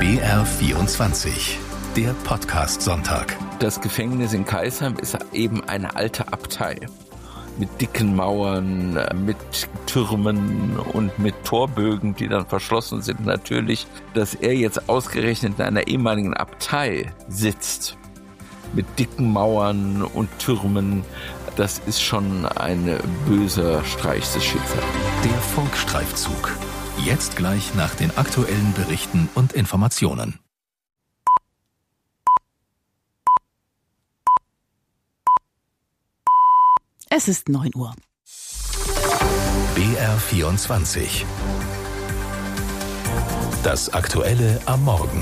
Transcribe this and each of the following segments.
BR24, der Podcast-Sonntag. Das Gefängnis in Keisheim ist eben eine alte Abtei. Mit dicken Mauern, mit Türmen und mit Torbögen, die dann verschlossen sind. Natürlich, dass er jetzt ausgerechnet in einer ehemaligen Abtei sitzt, mit dicken Mauern und Türmen, das ist schon ein böser Streich des Schicksals. Der Funkstreifzug. Jetzt gleich nach den aktuellen Berichten und Informationen. Es ist 9 Uhr. BR24. Das Aktuelle am Morgen.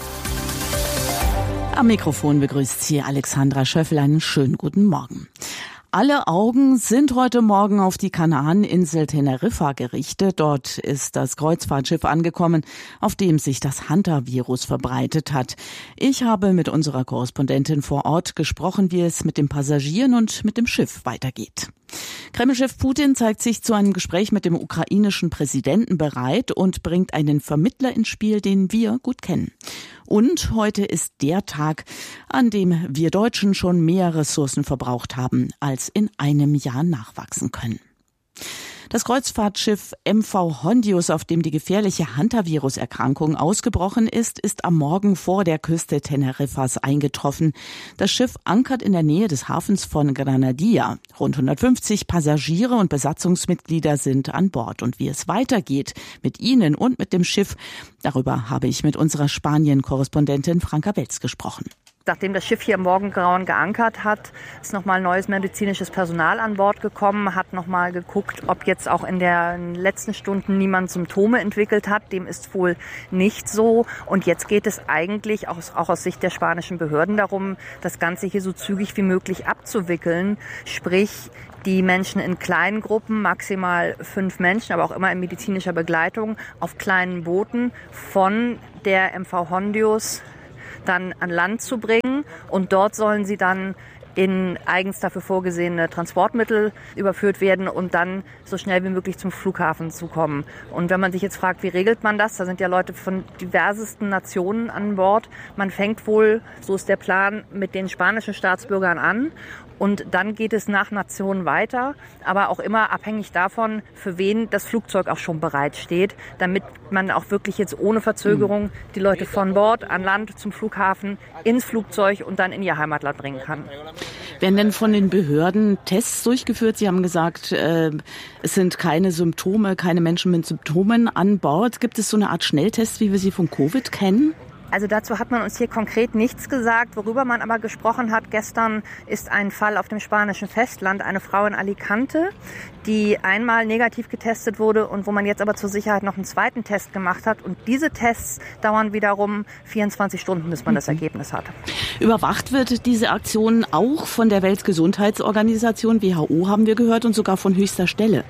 Am Mikrofon begrüßt Sie Alexandra Schöffel. Einen schönen guten Morgen. Alle Augen sind heute Morgen auf die Kanaaninsel Teneriffa gerichtet. Dort ist das Kreuzfahrtschiff angekommen, auf dem sich das Hantavirus verbreitet hat. Ich habe mit unserer Korrespondentin vor Ort gesprochen, wie es mit den Passagieren und mit dem Schiff weitergeht. Kreml-Chef Putin zeigt sich zu einem Gespräch mit dem ukrainischen Präsidenten bereit und bringt einen Vermittler ins Spiel, den wir gut kennen. Und heute ist der Tag, an dem wir Deutschen schon mehr Ressourcen verbraucht haben, als in einem Jahr nachwachsen können. Das Kreuzfahrtschiff MV Hondius, auf dem die gefährliche Hantavirus-Erkrankung ausgebrochen ist, ist am Morgen vor der Küste Teneriffas eingetroffen. Das Schiff ankert in der Nähe des Hafens von Granadilla. Rund 150 Passagiere und Besatzungsmitglieder sind an Bord. Und wie es weitergeht mit ihnen und mit dem Schiff, darüber habe ich mit unserer Spanien-Korrespondentin Franka Welz gesprochen. Nachdem das Schiff hier im Morgengrauen geankert hat, ist nochmal neues medizinisches Personal an Bord gekommen, hat nochmal geguckt, ob jetzt auch in den letzten Stunden niemand Symptome entwickelt hat. Dem ist wohl nicht so. Und jetzt geht es eigentlich auch aus Sicht der spanischen Behörden darum, das Ganze hier so zügig wie möglich abzuwickeln. Sprich, die Menschen in kleinen Gruppen, maximal 5 Menschen, aber auch immer in medizinischer Begleitung, auf kleinen Booten von der MV Hondius dann an Land zu bringen, und dort sollen sie dann in eigens dafür vorgesehene Transportmittel überführt werden und dann so schnell wie möglich zum Flughafen zu kommen. Und wenn man sich jetzt fragt, wie regelt man das? Da sind ja Leute von diversesten Nationen an Bord. Man fängt wohl, so ist der Plan, mit den spanischen Staatsbürgern an. Und dann geht es nach Nationen weiter, aber auch immer abhängig davon, für wen das Flugzeug auch schon bereitsteht, damit man auch wirklich jetzt ohne Verzögerung die Leute von Bord, an Land, zum Flughafen, ins Flugzeug und dann in ihr Heimatland bringen kann. Werden denn von den Behörden Tests durchgeführt? Sie haben gesagt, es sind keine Symptome, keine Menschen mit Symptomen an Bord. Gibt es so eine Art Schnelltest, wie wir sie von Covid kennen? Also dazu hat man uns hier konkret nichts gesagt. Worüber man aber gesprochen hat gestern, ist ein Fall auf dem spanischen Festland, eine Frau in Alicante, die einmal negativ getestet wurde und wo man jetzt aber zur Sicherheit noch einen zweiten Test gemacht hat. Und diese Tests dauern wiederum 24 Stunden, bis man das Ergebnis hat. Überwacht wird diese Aktion auch von der Weltgesundheitsorganisation, WHO haben wir gehört, und sogar von höchster Stelle.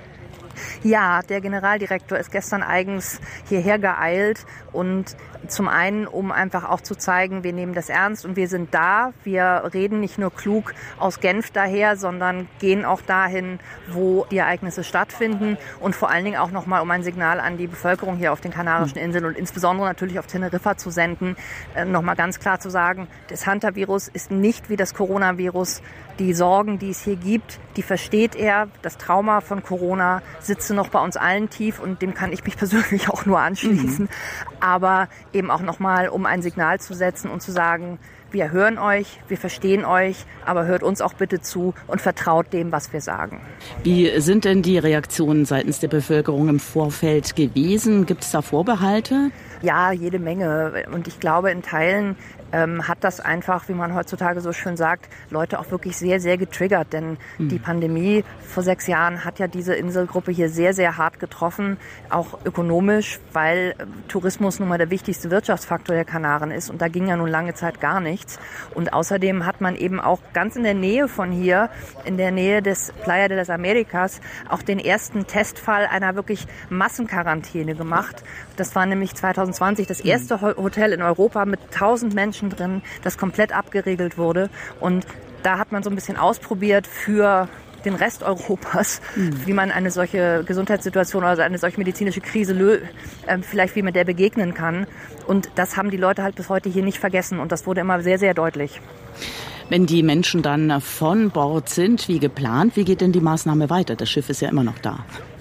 Ja, der Generaldirektor ist gestern eigens hierher geeilt, und zum einen, um einfach auch zu zeigen, wir nehmen das ernst und wir sind da. Wir reden nicht nur klug aus Genf daher, sondern gehen auch dahin, wo die Ereignisse stattfinden, und vor allen Dingen auch nochmal, um ein Signal an die Bevölkerung hier auf den Kanarischen Inseln und insbesondere natürlich auf Teneriffa zu senden, nochmal ganz klar zu sagen, das Hantavirus ist nicht wie das Coronavirus. Die Sorgen, die es hier gibt, die versteht er. Das Trauma von Corona sitzt noch bei uns allen tief, und dem kann ich mich persönlich auch nur anschließen. Aber eben auch nochmal, um ein Signal zu setzen und zu sagen, wir hören euch, wir verstehen euch, aber hört uns auch bitte zu und vertraut dem, was wir sagen. Wie sind denn die Reaktionen seitens der Bevölkerung im Vorfeld gewesen? Gibt es da Vorbehalte? Ja, jede Menge. Und ich glaube, in Teilen hat das einfach, wie man heutzutage so schön sagt, Leute auch wirklich sehr, sehr getriggert. Denn die Pandemie vor 6 Jahren hat ja diese Inselgruppe hier sehr, sehr hart getroffen, auch ökonomisch, weil Tourismus nun mal der wichtigste Wirtschaftsfaktor der Kanaren ist. Und da ging ja nun lange Zeit gar nichts. Und außerdem hat man eben auch ganz in der Nähe von hier, in der Nähe des Playa de las Americas, auch den ersten Testfall einer wirklich Massenquarantäne gemacht. Das war nämlich 2020 das erste Hotel in Europa mit 1000 Menschen drin, das komplett abgeriegelt wurde. Und da hat man so ein bisschen ausprobiert für den Rest Europas, wie man eine solche Gesundheitssituation, also eine solche medizinische Krise vielleicht wie man der begegnen kann. Und das haben die Leute halt bis heute hier nicht vergessen und das wurde immer sehr, sehr deutlich. Wenn die Menschen dann von Bord sind, wie geplant, wie geht denn die Maßnahme weiter? Das Schiff ist ja immer noch da.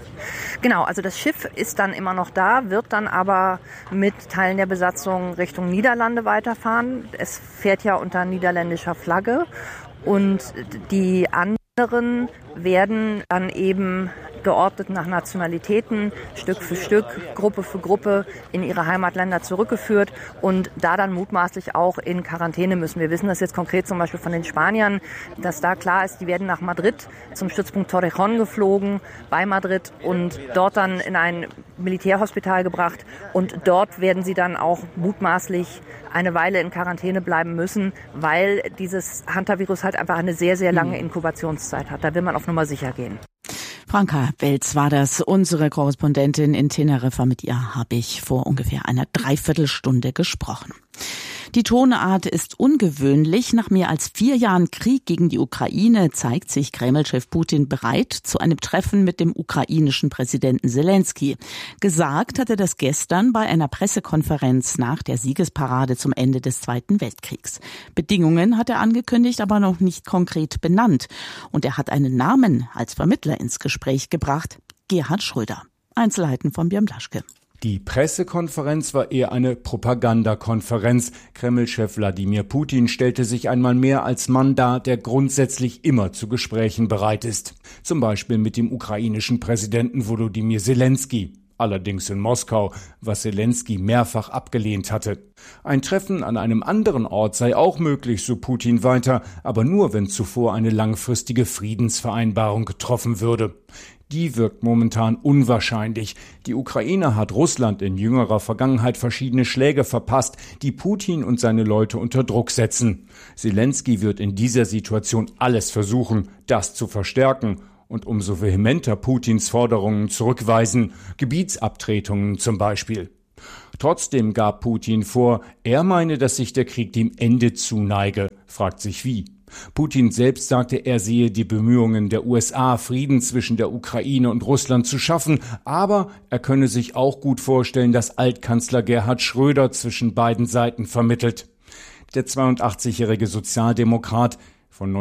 Genau, also das Schiff ist dann immer noch da, wird dann aber mit Teilen der Besatzung Richtung Niederlande weiterfahren. Es fährt ja unter niederländischer Flagge und die anderen werden dann eben geordnet nach Nationalitäten, Stück für Stück, Gruppe für Gruppe in ihre Heimatländer zurückgeführt und da dann mutmaßlich auch in Quarantäne müssen. Wir wissen das jetzt konkret zum Beispiel von den Spaniern, dass da klar ist, die werden nach Madrid zum Stützpunkt Torrejón geflogen, bei Madrid und dort dann in ein Militärhospital gebracht und dort werden sie dann auch mutmaßlich eine Weile in Quarantäne bleiben müssen, weil dieses Hantavirus halt einfach eine sehr, sehr lange Inkubationszeit hat. Da will man auf Nummer sicher gehen. Franka Welz war das, unsere Korrespondentin in Teneriffa. Mit ihr habe ich vor ungefähr einer Dreiviertelstunde gesprochen. Die Tonart ist ungewöhnlich. Nach mehr als 4 Jahren Krieg gegen die Ukraine zeigt sich Kreml-Chef Putin bereit zu einem Treffen mit dem ukrainischen Präsidenten Selenskyj. Gesagt hat er das gestern bei einer Pressekonferenz nach der Siegesparade zum Ende des Zweiten Weltkriegs. Bedingungen hat er angekündigt, aber noch nicht konkret benannt. Und er hat einen Namen als Vermittler ins Gespräch gebracht: Gerhard Schröder. Einzelheiten von Björn Blaschke. Die Pressekonferenz war eher eine Propagandakonferenz. Kreml-Chef Wladimir Putin stellte sich einmal mehr als Mann dar, der grundsätzlich immer zu Gesprächen bereit ist. Zum Beispiel mit dem ukrainischen Präsidenten Volodymyr Selenskyj. Allerdings in Moskau, was Selenskyj mehrfach abgelehnt hatte. Ein Treffen an einem anderen Ort sei auch möglich, so Putin weiter, aber nur, wenn zuvor eine langfristige Friedensvereinbarung getroffen würde. Die wirkt momentan unwahrscheinlich. Die Ukraine hat Russland in jüngerer Vergangenheit verschiedene Schläge verpasst, die Putin und seine Leute unter Druck setzen. Selenskyj wird in dieser Situation alles versuchen, das zu verstärken und umso vehementer Putins Forderungen zurückweisen, Gebietsabtretungen zum Beispiel. Trotzdem gab Putin vor, er meine, dass sich der Krieg dem Ende zuneige, fragt sich wie. Putin selbst sagte, er sehe die Bemühungen der USA, Frieden zwischen der Ukraine und Russland zu schaffen, aber er könne sich auch gut vorstellen, dass Altkanzler Gerhard Schröder zwischen beiden Seiten vermittelt. Der 82-jährige Sozialdemokrat, von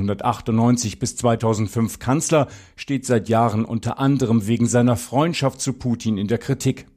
1998 bis 2005 Kanzler, steht seit Jahren unter anderem wegen seiner Freundschaft zu Putin in der Kritik.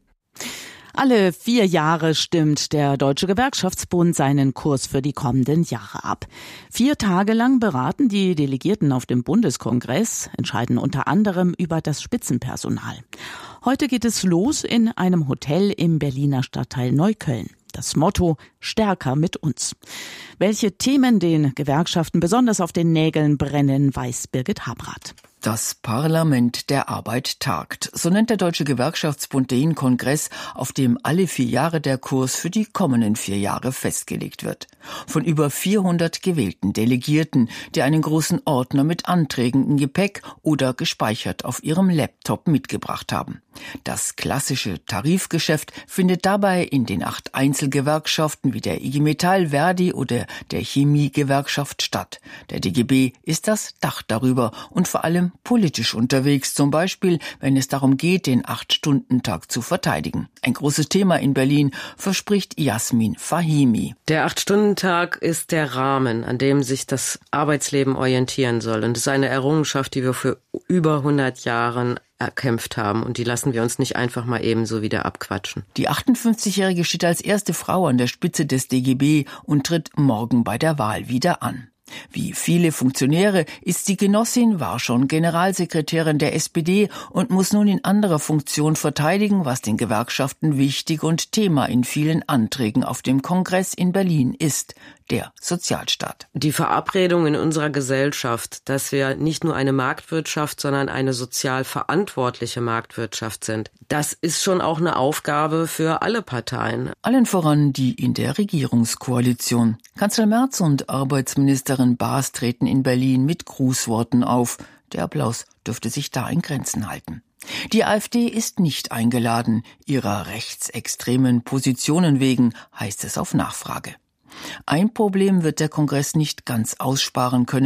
Alle 4 Jahre stimmt der Deutsche Gewerkschaftsbund seinen Kurs für die kommenden Jahre ab. 4 Tage lang beraten die Delegierten auf dem Bundeskongress, entscheiden unter anderem über das Spitzenpersonal. Heute geht es los in einem Hotel im Berliner Stadtteil Neukölln. Das Motto: Stärker mit uns. Welche Themen den Gewerkschaften besonders auf den Nägeln brennen, weiß Birgit Habrath. Das Parlament der Arbeit tagt. So nennt der Deutsche Gewerkschaftsbund den Kongress, auf dem alle 4 Jahre der Kurs für die kommenden 4 Jahre festgelegt wird. Von über 400 gewählten Delegierten, die einen großen Ordner mit Anträgen im Gepäck oder gespeichert auf ihrem Laptop mitgebracht haben. Das klassische Tarifgeschäft findet dabei in den 8 Einzelgewerkschaften wie der IG Metall, Verdi oder der Chemiegewerkschaft statt. Der DGB ist das Dach darüber und vor allem politisch unterwegs, zum Beispiel, wenn es darum geht, den 8-Stunden-Tag zu verteidigen. Ein großes Thema in Berlin, verspricht Jasmin Fahimi. Der 8-Stunden-Tag ist der Rahmen, an dem sich das Arbeitsleben orientieren soll. Und es ist eine Errungenschaft, die wir für über 100 Jahren erkämpft haben. Und die lassen wir uns nicht einfach mal ebenso wieder abquatschen. Die 58-Jährige steht als erste Frau an der Spitze des DGB und tritt morgen bei der Wahl wieder an. Wie viele Funktionäre ist sie Genossin, war schon Generalsekretärin der SPD und muss nun in anderer Funktion verteidigen, was den Gewerkschaften wichtig und Thema in vielen Anträgen auf dem Kongress in Berlin ist: der Sozialstaat. Die Verabredung in unserer Gesellschaft, dass wir nicht nur eine Marktwirtschaft, sondern eine sozial verantwortliche Marktwirtschaft sind, das ist schon auch eine Aufgabe für alle Parteien. Allen voran die in der Regierungskoalition. Kanzler Merz und Arbeitsministerin Baas treten in Berlin mit Grußworten auf. Der Applaus dürfte sich da in Grenzen halten. Die AfD ist nicht eingeladen, ihrer rechtsextremen Positionen wegen, heißt es auf Nachfrage. Ein Problem wird der Kongress nicht ganz aussparen können: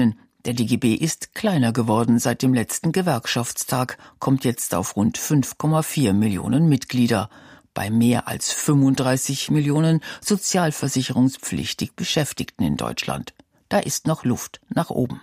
Der DGB ist kleiner geworden seit dem letzten Gewerkschaftstag, kommt jetzt auf rund 5,4 Millionen Mitglieder, bei mehr als 35 Millionen sozialversicherungspflichtig Beschäftigten in Deutschland. Da ist noch Luft nach oben.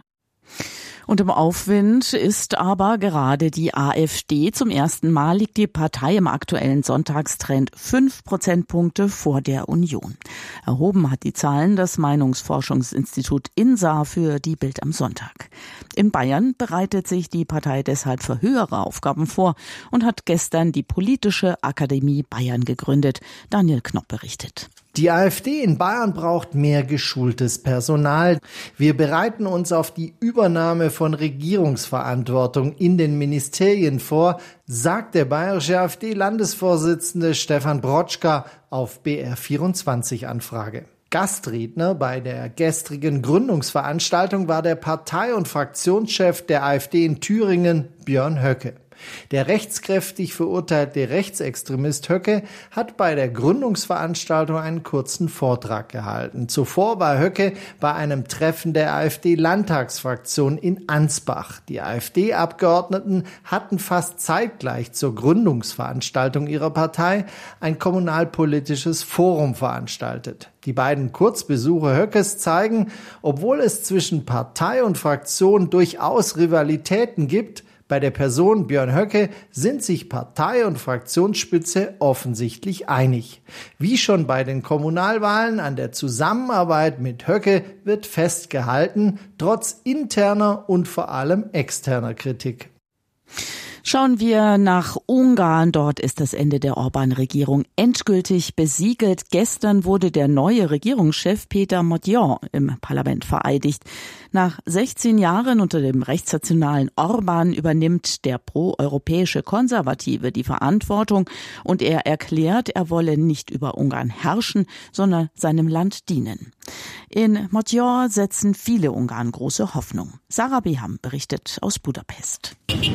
Und im Aufwind ist aber gerade die AfD. Zum ersten Mal liegt die Partei im aktuellen Sonntagstrend 5 Prozentpunkte vor der Union. Erhoben hat die Zahlen das Meinungsforschungsinstitut INSA für die Bild am Sonntag. In Bayern bereitet sich die Partei deshalb für höhere Aufgaben vor und hat gestern die Politische Akademie Bayern gegründet. Daniel Knopp berichtet. Die AfD in Bayern braucht mehr geschultes Personal. Wir bereiten uns auf die Übernahme von Regierungsverantwortung in den Ministerien vor, sagt der bayerische AfD-Landesvorsitzende Stefan Brotschka auf BR24-Anfrage. Gastredner bei der gestrigen Gründungsveranstaltung war der Partei- und Fraktionschef der AfD in Thüringen, Björn Höcke. Der rechtskräftig verurteilte Rechtsextremist Höcke hat bei der Gründungsveranstaltung einen kurzen Vortrag gehalten. Zuvor war Höcke bei einem Treffen der AfD-Landtagsfraktion in Ansbach. Die AfD-Abgeordneten hatten fast zeitgleich zur Gründungsveranstaltung ihrer Partei ein kommunalpolitisches Forum veranstaltet. Die beiden Kurzbesuche Höckes zeigen, obwohl es zwischen Partei und Fraktion durchaus Rivalitäten gibt, bei der Person Björn Höcke sind sich Partei und Fraktionsspitze offensichtlich einig. Wie schon bei den Kommunalwahlen an der Zusammenarbeit mit Höcke wird festgehalten, trotz interner und vor allem externer Kritik. Schauen wir nach Ungarn. Dort ist das Ende der Orbán-Regierung endgültig besiegelt. Gestern wurde der neue Regierungschef Péter Magyar im Parlament vereidigt. Nach 16 Jahren unter dem rechtsnationalen Orbán übernimmt der proeuropäische Konservative die Verantwortung und er erklärt, er wolle nicht über Ungarn herrschen, sondern seinem Land dienen. In Magyar setzen viele Ungarn große Hoffnung. Sarah Beham berichtet aus Budapest.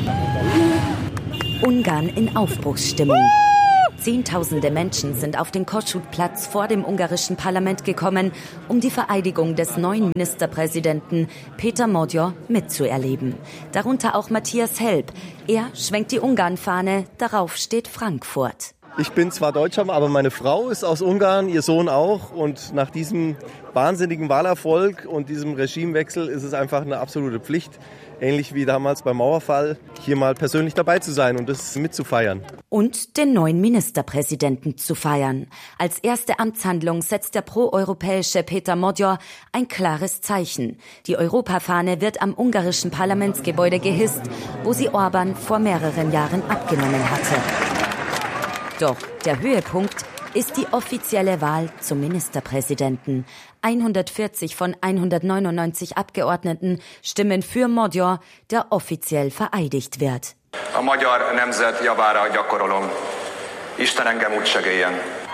Ungarn in Aufbruchsstimmung. Zehntausende Menschen sind auf den Kossuth-Platz vor dem ungarischen Parlament gekommen, um die Vereidigung des neuen Ministerpräsidenten Péter Magyar mitzuerleben. Darunter auch Matthias Helb. Er schwenkt die Ungarn-Fahne, darauf steht Frankfurt. Ich bin zwar Deutscher, aber meine Frau ist aus Ungarn, ihr Sohn auch. Und nach diesem wahnsinnigen Wahlerfolg und diesem Regimewechsel ist es einfach eine absolute Pflicht, ähnlich wie damals beim Mauerfall, hier mal persönlich dabei zu sein und das mitzufeiern. Und den neuen Ministerpräsidenten zu feiern. Als erste Amtshandlung setzt der proeuropäische Péter Magyar ein klares Zeichen. Die Europafahne wird am ungarischen Parlamentsgebäude gehisst, wo sie Orbán vor mehreren Jahren abgenommen hatte. Doch der Höhepunkt ist die offizielle Wahl zum Ministerpräsidenten. 140 von 199 Abgeordneten stimmen für Magyar, der offiziell vereidigt wird. A magyar nemzet javára gyakorolom. Isten engem úgy segéljen.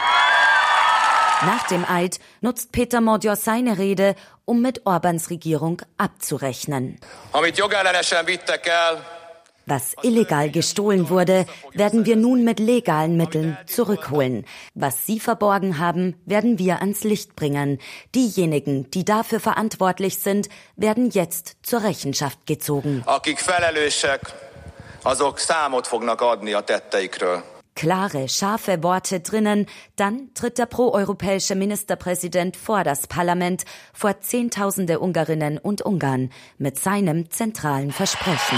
Nach dem Eid nutzt Péter Magyar seine Rede, um mit Orbáns Regierung abzurechnen. Amit jogellenesen vittek el, was illegal gestohlen wurde, werden wir nun mit legalen Mitteln zurückholen. Was Sie verborgen haben, werden wir ans Licht bringen. Diejenigen, die dafür verantwortlich sind, werden jetzt zur Rechenschaft gezogen. Akik felelősek, azok számot fognak adni a tetteikről. Klare, scharfe Worte drinnen, dann tritt der proeuropäische Ministerpräsident vor das Parlament, vor Zehntausende Ungarinnen und Ungarn, mit seinem zentralen Versprechen.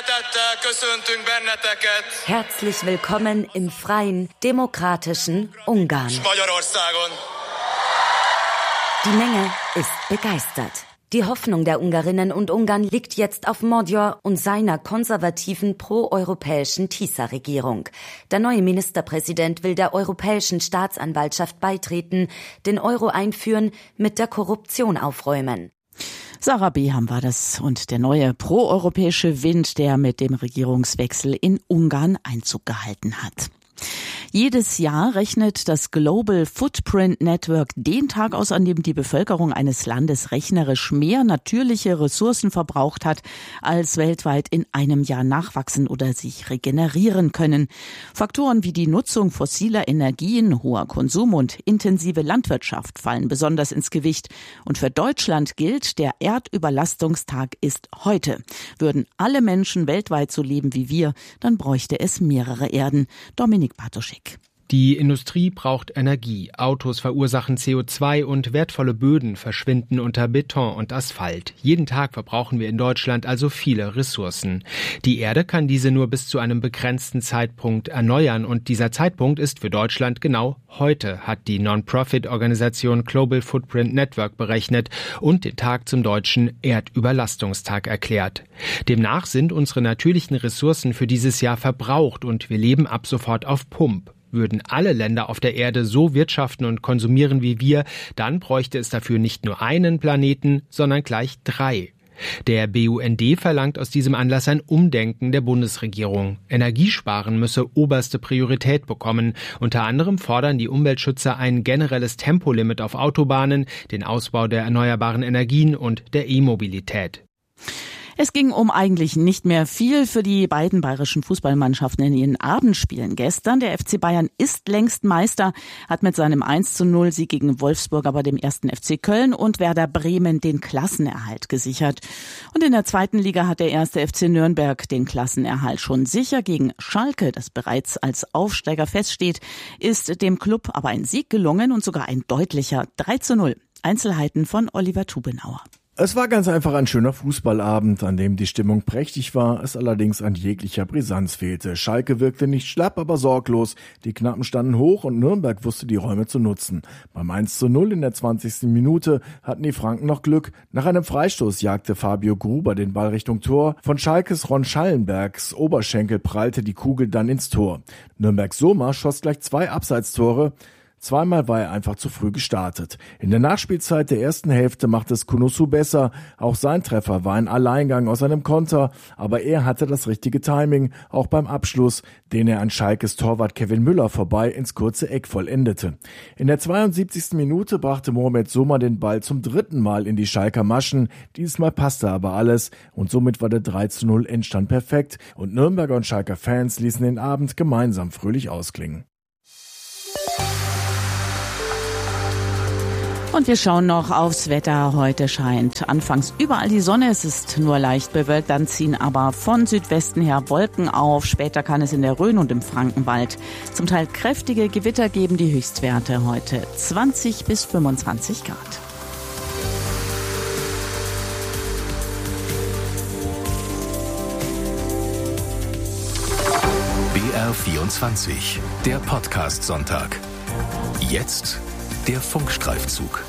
Herzlich willkommen im freien, demokratischen Ungarn. Die Menge ist begeistert. Die Hoffnung der Ungarinnen und Ungarn liegt jetzt auf Magyar und seiner konservativen proeuropäischen TISA-Regierung. Der neue Ministerpräsident will der Europäischen Staatsanwaltschaft beitreten, den Euro einführen, mit der Korruption aufräumen. Sarah Beham war das und der neue proeuropäische Wind, der mit dem Regierungswechsel in Ungarn Einzug gehalten hat. Jedes Jahr rechnet das Global Footprint Network den Tag aus, an dem die Bevölkerung eines Landes rechnerisch mehr natürliche Ressourcen verbraucht hat, als weltweit in einem Jahr nachwachsen oder sich regenerieren können. Faktoren wie die Nutzung fossiler Energien, hoher Konsum und intensive Landwirtschaft fallen besonders ins Gewicht. Und für Deutschland gilt, der Erdüberlastungstag ist heute. Würden alle Menschen weltweit so leben wie wir, dann bräuchte es mehrere Erden. Dominik Bartoschek. Die Industrie braucht Energie, Autos verursachen CO2 und wertvolle Böden verschwinden unter Beton und Asphalt. Jeden Tag verbrauchen wir in Deutschland also viele Ressourcen. Die Erde kann diese nur bis zu einem begrenzten Zeitpunkt erneuern und dieser Zeitpunkt ist für Deutschland genau heute, hat die Non-Profit-Organisation Global Footprint Network berechnet und den Tag zum deutschen Erdüberlastungstag erklärt. Demnach sind unsere natürlichen Ressourcen für dieses Jahr verbraucht und wir leben ab sofort auf Pump. Würden alle Länder auf der Erde so wirtschaften und konsumieren wie wir, dann bräuchte es dafür nicht nur einen Planeten, sondern gleich 3. Der BUND verlangt aus diesem Anlass ein Umdenken der Bundesregierung. Energiesparen müsse oberste Priorität bekommen. Unter anderem fordern die Umweltschützer ein generelles Tempolimit auf Autobahnen, den Ausbau der erneuerbaren Energien und der E-Mobilität. Es ging um eigentlich nicht mehr viel für die beiden bayerischen Fußballmannschaften in ihren Abendspielen gestern. Der FC Bayern ist längst Meister, hat mit seinem 1:0-Sieg gegen Wolfsburg aber dem 1. FC Köln und Werder Bremen den Klassenerhalt gesichert. Und in der zweiten Liga hat der 1. FC Nürnberg den Klassenerhalt schon sicher. Gegen Schalke, das bereits als Aufsteiger feststeht, ist dem Klub aber ein Sieg gelungen und sogar ein deutlicher 3:0. Einzelheiten von Oliver Tubenauer. Es war ganz einfach ein schöner Fußballabend, an dem die Stimmung prächtig war, es allerdings an jeglicher Brisanz fehlte. Schalke wirkte nicht schlapp, aber sorglos. Die Knappen standen hoch und Nürnberg wusste die Räume zu nutzen. Beim 1:0 in der 20. Minute hatten die Franken noch Glück. Nach einem Freistoß jagte Fabio Gruber den Ball Richtung Tor. Von Schalkes Ron Schallenbergs Oberschenkel prallte die Kugel dann ins Tor. Nürnbergs Sommer schoss gleich 2 Abseitstore. Zweimal war er einfach zu früh gestartet. In der Nachspielzeit der ersten Hälfte machte es Kunusu besser. Auch sein Treffer war ein Alleingang aus einem Konter, aber er hatte das richtige Timing, auch beim Abschluss, den er an Schalkes Torwart Kevin Müller vorbei ins kurze Eck vollendete. In der 72. Minute brachte Mohamed Sommer den Ball zum 3. Mal in die Schalker Maschen. Diesmal passte aber alles und somit war der 3:0 Endstand perfekt und Nürnberger und Schalker Fans ließen den Abend gemeinsam fröhlich ausklingen. Und wir schauen noch aufs Wetter. Heute scheint anfangs überall die Sonne. Es ist nur leicht bewölkt, dann ziehen aber von Südwesten her Wolken auf. Später kann es in der Rhön und im Frankenwald zum Teil kräftige Gewitter geben. Die Höchstwerte heute 20 bis 25 Grad. BR24, der Podcast-Sonntag. Jetzt der Funkstreifzug.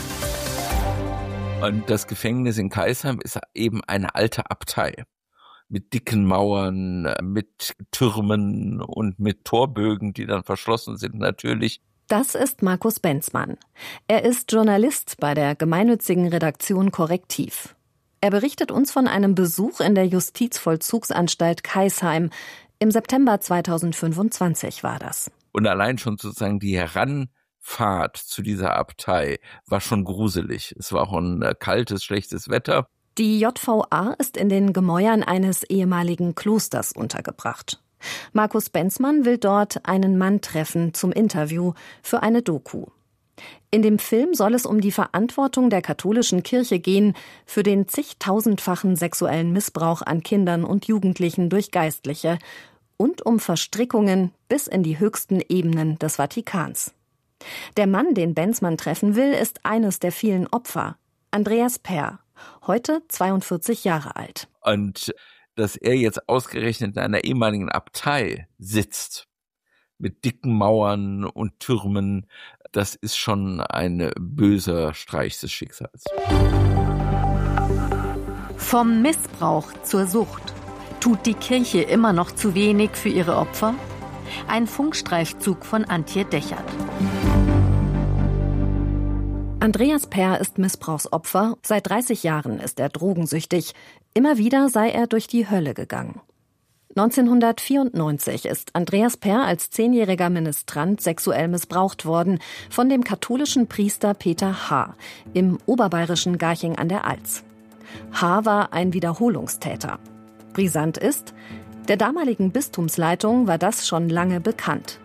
Und das Gefängnis in Kaisheim ist eben eine alte Abtei mit dicken Mauern, mit Türmen und mit Torbögen, die dann verschlossen sind natürlich. Das ist Markus Benzmann. Er ist Journalist bei der gemeinnützigen Redaktion Korrektiv. Er berichtet uns von einem Besuch in der Justizvollzugsanstalt Kaisheim. Im September 2025 war das. Und allein schon sozusagen die Heranfahrt zu dieser Abtei war schon gruselig. Es war auch ein kaltes, schlechtes Wetter. Die JVA ist in den Gemäuern eines ehemaligen Klosters untergebracht. Markus Benzmann will dort einen Mann treffen zum Interview für eine Doku. In dem Film soll es um die Verantwortung der katholischen Kirche gehen für den zigtausendfachen sexuellen Missbrauch an Kindern und Jugendlichen durch Geistliche und um Verstrickungen bis in die höchsten Ebenen des Vatikans. Der Mann, den Benzmann treffen will, ist eines der vielen Opfer, Andreas Peer, heute 42 Jahre alt. Und dass er jetzt ausgerechnet in einer ehemaligen Abtei sitzt, mit dicken Mauern und Türmen, das ist schon ein böser Streich des Schicksals. Vom Missbrauch zur Sucht. Tut die Kirche immer noch zu wenig für ihre Opfer? Ein Funkstreifzug von Antje Dechert. Andreas Peer ist Missbrauchsopfer. Seit 30 Jahren ist er drogensüchtig. Immer wieder sei er durch die Hölle gegangen. 1994 ist Andreas Peer als 10-jähriger Ministrant sexuell missbraucht worden von dem katholischen Priester Peter H. im oberbayerischen Garching an der Alz. H. war ein Wiederholungstäter. Brisant ist, der damaligen Bistumsleitung war das schon lange bekannt.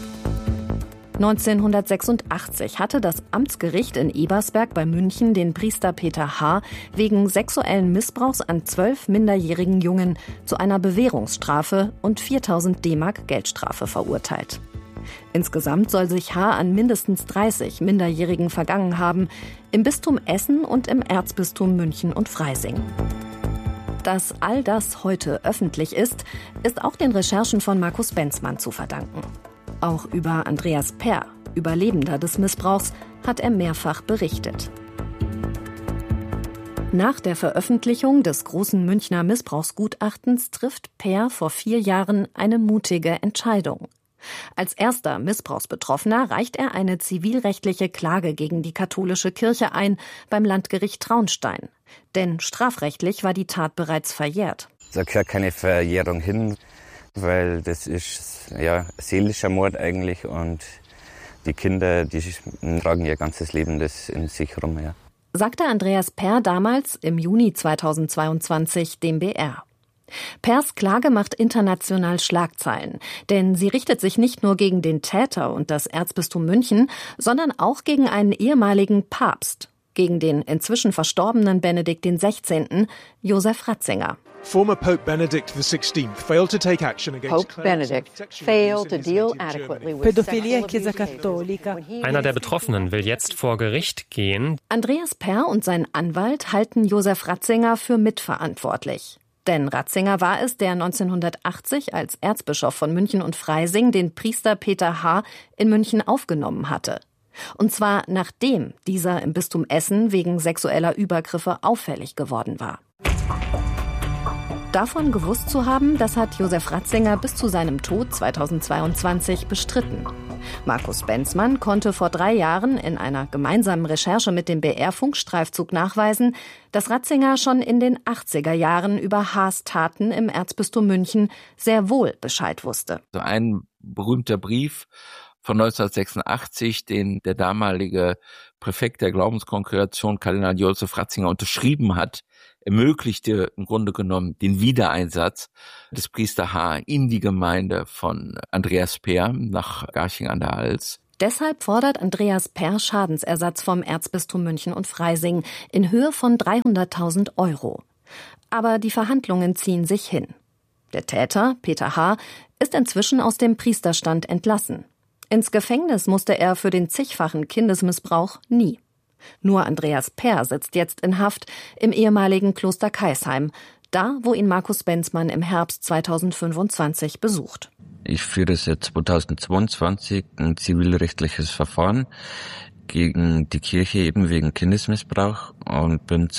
1986 hatte das Amtsgericht in Ebersberg bei München den Priester Peter H. wegen sexuellen Missbrauchs an 12 minderjährigen Jungen zu einer Bewährungsstrafe und 4.000 D-Mark Geldstrafe verurteilt. Insgesamt soll sich H. an mindestens 30 Minderjährigen vergangen haben, im Bistum Essen und im Erzbistum München und Freising. Dass all das heute öffentlich ist auch den Recherchen von Markus Benzmann zu verdanken. Auch über Andreas Peer, Überlebender des Missbrauchs, hat er mehrfach berichtet. Nach der Veröffentlichung des großen Münchner Missbrauchsgutachtens trifft Peer vor 4 Jahren eine mutige Entscheidung. Als erster Missbrauchsbetroffener reicht er eine zivilrechtliche Klage gegen die katholische Kirche ein beim Landgericht Traunstein. Denn strafrechtlich war die Tat bereits verjährt. Da gehört keine Verjährung hin, weil das ist seelischer Mord eigentlich und die Kinder, die tragen ihr ganzes Leben das in sich rum. Ja. Sagte Andreas Peer damals im Juni 2022 dem BR. Peers Klage macht international Schlagzeilen, denn sie richtet sich nicht nur gegen den Täter und das Erzbistum München, sondern auch gegen einen ehemaligen Papst, gegen den inzwischen verstorbenen Benedikt XVI., Josef Ratzinger. Former Pope Benedict XVI failed to take action against Pope Benedict failed to deal adequately with Pädophilia Chiesa Cattolica. Einer der Betroffenen will jetzt vor Gericht gehen. Andreas Peer und sein Anwalt halten Josef Ratzinger für mitverantwortlich. Denn Ratzinger war es, der 1980 als Erzbischof von München und Freising den Priester Peter H. in München aufgenommen hatte. Und zwar nachdem dieser im Bistum Essen wegen sexueller Übergriffe auffällig geworden war. Davon gewusst zu haben, das hat Josef Ratzinger bis zu seinem Tod 2022 bestritten. Markus Benzmann konnte vor 3 Jahren in einer gemeinsamen Recherche mit dem BR-Funkstreifzug nachweisen, dass Ratzinger schon in den 80er Jahren über H.'s Taten im Erzbistum München sehr wohl Bescheid wusste. So ein berühmter Brief von 1986, den der damalige Präfekt der Glaubenskongregation, Kardinal Josef Ratzinger, unterschrieben hat, ermöglichte im Grunde genommen den Wiedereinsatz des Priester H. in die Gemeinde von Andreas Peer nach Garching an der Alz. Deshalb fordert Andreas Peer Schadensersatz vom Erzbistum München und Freising in Höhe von 300.000 €. Aber die Verhandlungen ziehen sich hin. Der Täter, Peter H., ist inzwischen aus dem Priesterstand entlassen. Ins Gefängnis musste er für den zigfachen Kindesmissbrauch nie. Nur Andreas Peer sitzt jetzt in Haft im ehemaligen Kloster Kaisheim, da, wo ihn Markus Benzmann im Herbst 2025 besucht. Ich führe seit 2022 ein zivilrechtliches Verfahren gegen die Kirche eben wegen Kindesmissbrauch und bin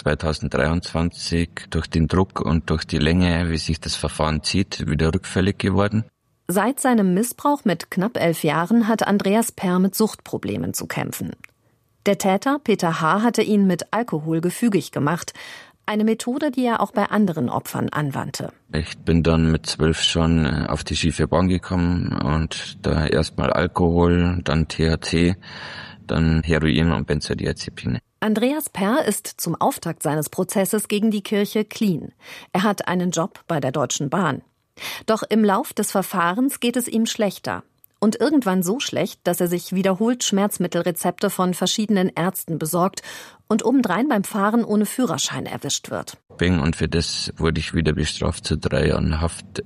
2023 durch den Druck und durch die Länge, wie sich das Verfahren zieht, wieder rückfällig geworden. Seit seinem Missbrauch mit knapp 11 Jahren hat Andreas Peer mit Suchtproblemen zu kämpfen. Der Täter, Peter H., hatte ihn mit Alkohol gefügig gemacht. Eine Methode, die er auch bei anderen Opfern anwandte. Ich bin dann mit 12 schon auf die schiefe Bahn gekommen und da erstmal Alkohol, dann THC, dann Heroin und Benzodiazepine. Andreas Peer ist zum Auftakt seines Prozesses gegen die Kirche clean. Er hat einen Job bei der Deutschen Bahn. Doch im Lauf des Verfahrens geht es ihm schlechter. Und irgendwann so schlecht, dass er sich wiederholt Schmerzmittelrezepte von verschiedenen Ärzten besorgt und obendrein beim Fahren ohne Führerschein erwischt wird. Und für das wurde ich wieder bestraft zu 3 Jahren Haft.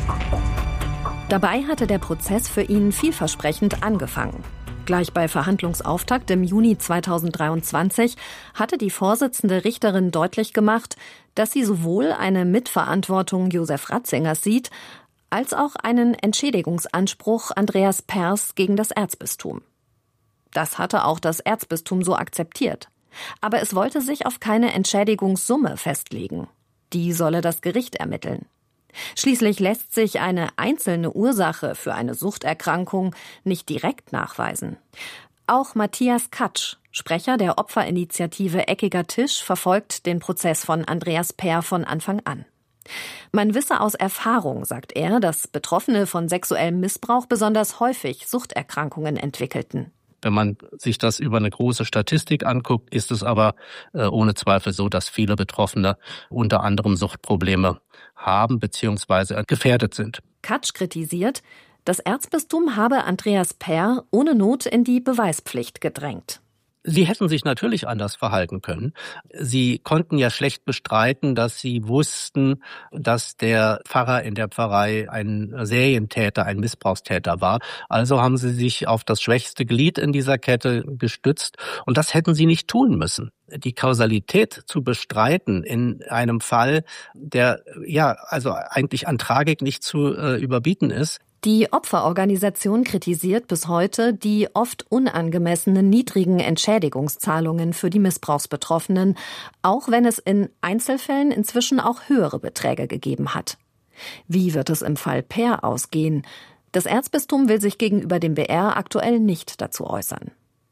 Dabei hatte der Prozess für ihn vielversprechend angefangen. Gleich bei Verhandlungsauftakt im Juni 2023 hatte die Vorsitzende Richterin deutlich gemacht, dass sie sowohl eine Mitverantwortung Josef Ratzingers sieht, als auch einen Entschädigungsanspruch Andreas Peers gegen das Erzbistum. Das hatte auch das Erzbistum so akzeptiert. Aber es wollte sich auf keine Entschädigungssumme festlegen. Die solle das Gericht ermitteln. Schließlich lässt sich eine einzelne Ursache für eine Suchterkrankung nicht direkt nachweisen. Auch Matthias Katsch, Sprecher der Opferinitiative Eckiger Tisch, verfolgt den Prozess von Andreas Peer von Anfang an. Man wisse aus Erfahrung, sagt er, dass Betroffene von sexuellem Missbrauch besonders häufig Suchterkrankungen entwickelten. Wenn man sich das über eine große Statistik anguckt, ist es aber ohne Zweifel so, dass viele Betroffene unter anderem Suchtprobleme haben bzw. gefährdet sind. Katsch kritisiert, das Erzbistum habe Andreas Peer ohne Not in die Beweispflicht gedrängt. Sie hätten sich natürlich anders verhalten können. Sie konnten ja schlecht bestreiten, dass sie wussten, dass der Pfarrer in der Pfarrei ein Serientäter, ein Missbrauchstäter war. Also haben sie sich auf das schwächste Glied in dieser Kette gestützt. Und das hätten sie nicht tun müssen. Die Kausalität zu bestreiten in einem Fall, der eigentlich an Tragik nicht zu überbieten ist. Die Opferorganisation kritisiert bis heute die oft unangemessenen niedrigen Entschädigungszahlungen für die Missbrauchsbetroffenen, auch wenn es in Einzelfällen inzwischen auch höhere Beträge gegeben hat. Wie wird es im Fall Peer ausgehen? Das Erzbistum will sich gegenüber dem BR aktuell nicht dazu äußern.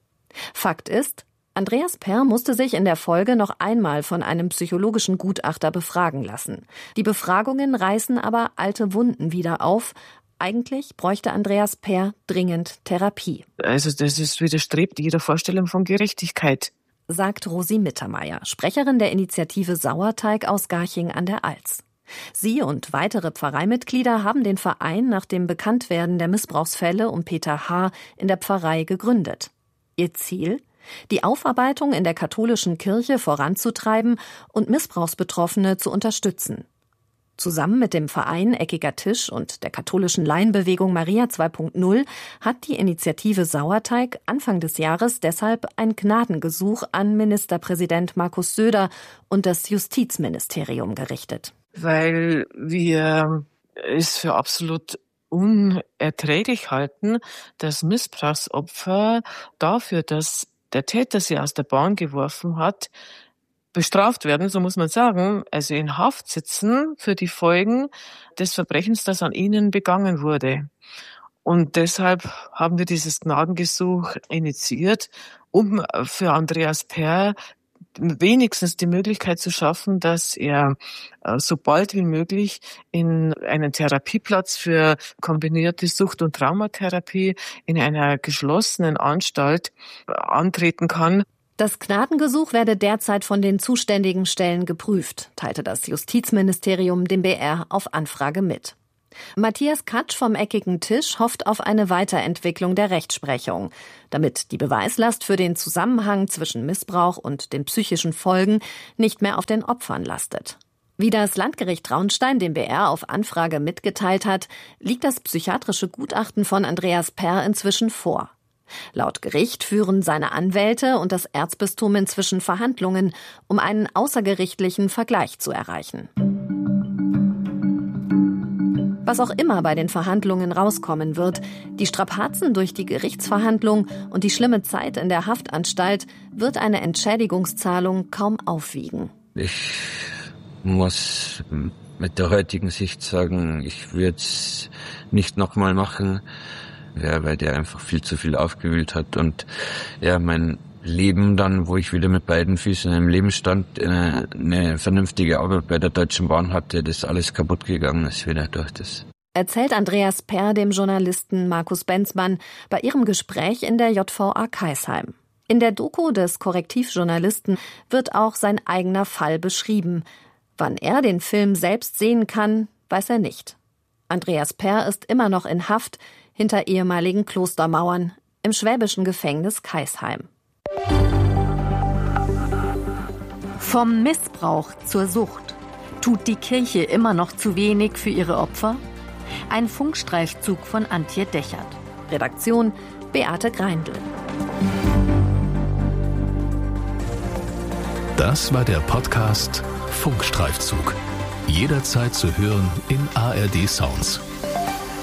Fakt ist, Andreas Peer musste sich in der Folge noch einmal von einem psychologischen Gutachter befragen lassen. Die Befragungen reißen aber alte Wunden wieder auf. Eigentlich bräuchte Andreas Peer dringend Therapie. Also das widerstrebt jeder Vorstellung von Gerechtigkeit, sagt Rosi Mittermeier, Sprecherin der Initiative Sauerteig aus Garching an der Alz. Sie und weitere Pfarreimitglieder haben den Verein nach dem Bekanntwerden der Missbrauchsfälle um Peter H. in der Pfarrei gegründet. Ihr Ziel? Die Aufarbeitung in der katholischen Kirche voranzutreiben und Missbrauchsbetroffene zu unterstützen. Zusammen mit dem Verein Eckiger Tisch und der katholischen Laienbewegung Maria 2.0 hat die Initiative Sauerteig Anfang des Jahres deshalb ein Gnadengesuch an Ministerpräsident Markus Söder und das Justizministerium gerichtet. Weil wir es für absolut unerträglich halten, dass Missbrauchsopfer dafür, dass der Täter sie aus der Bahn geworfen hat, bestraft werden, so muss man sagen, also in Haft sitzen für die Folgen des Verbrechens, das an ihnen begangen wurde. Und deshalb haben wir dieses Gnadengesuch initiiert, um für Andreas Peer wenigstens die Möglichkeit zu schaffen, dass er so bald wie möglich in einen Therapieplatz für kombinierte Sucht- und Traumatherapie in einer geschlossenen Anstalt antreten kann. Das Gnadengesuch werde derzeit von den zuständigen Stellen geprüft, teilte das Justizministerium dem BR auf Anfrage mit. Matthias Katsch vom Eckigen Tisch hofft auf eine Weiterentwicklung der Rechtsprechung, damit die Beweislast für den Zusammenhang zwischen Missbrauch und den psychischen Folgen nicht mehr auf den Opfern lastet. Wie das Landgericht Traunstein dem BR auf Anfrage mitgeteilt hat, liegt das psychiatrische Gutachten von Andreas Peer inzwischen vor. Laut Gericht führen seine Anwälte und das Erzbistum inzwischen Verhandlungen, um einen außergerichtlichen Vergleich zu erreichen. Was auch immer bei den Verhandlungen rauskommen wird, die Strapazen durch die Gerichtsverhandlung und die schlimme Zeit in der Haftanstalt wird eine Entschädigungszahlung kaum aufwiegen. Ich muss mit der heutigen Sicht sagen, ich würde es nicht nochmal machen. Ja, weil der einfach viel zu viel aufgewühlt hat und ja, mein Leben dann, wo ich wieder mit beiden Füßen im Leben stand, eine vernünftige Arbeit bei der Deutschen Bahn hatte, das alles kaputt gegangen ist wieder durch das. Erzählt Andreas Peer dem Journalisten Markus Benzmann bei ihrem Gespräch in der JVA Kaisheim. In der Doku des Korrektivjournalisten wird auch sein eigener Fall beschrieben. Wann er den Film selbst sehen kann, weiß er nicht. Andreas Peer ist immer noch in Haft, hinter ehemaligen Klostermauern, im schwäbischen Gefängnis Kaisheim. Vom Missbrauch zur Sucht. Tut die Kirche immer noch zu wenig für ihre Opfer? Ein Funkstreifzug von Antje Dechert. Redaktion Beate Greindl. Das war der Podcast Funkstreifzug. Jederzeit zu hören in ARD Sounds.